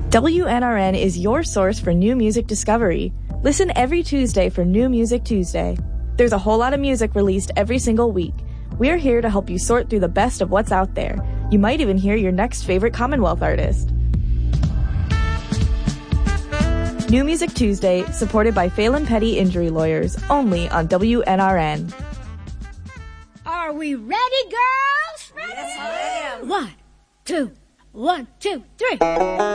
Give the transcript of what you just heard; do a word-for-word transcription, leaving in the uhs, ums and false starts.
W N R N is your source for new music discovery. Listen every Tuesday for New Music Tuesday. There's a whole lot of music released every single week. We're here to help you sort through the best of what's out there. You might even hear your next favorite Commonwealth artist. New Music Tuesday, supported by Phelan Petty Injury Lawyers, only on W N R N. Are we ready, girls? Ready? Yes, ma'am. One, two, one, two, three.